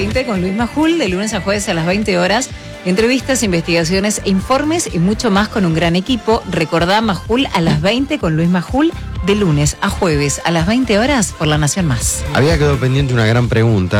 20 con Luis Majul, de lunes a jueves a las 20 horas. Entrevistas, investigaciones, informes y mucho más con un gran equipo. Recordá Majul a las 20 con Luis Majul, de lunes a jueves a las 20 horas por La Nación Más. Había quedado pendiente una gran pregunta.